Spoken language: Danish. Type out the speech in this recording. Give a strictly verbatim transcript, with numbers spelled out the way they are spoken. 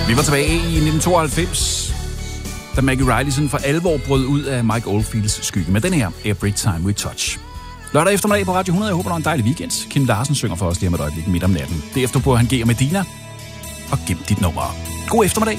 Vi var tilbage i nitten tooghalvfems, da Maggie Reilly sådan for alvor brød ud af Mike Oldfields skygge med den her Every Time We Touch. Lørdag eftermiddag på Radio hundrede. Jeg håber, du har en dejlig weekend. Kim Larsen synger for os lige om et øjeblik midt om natten. Derefter på han G og Medina. Og gem dit nummer. God eftermiddag.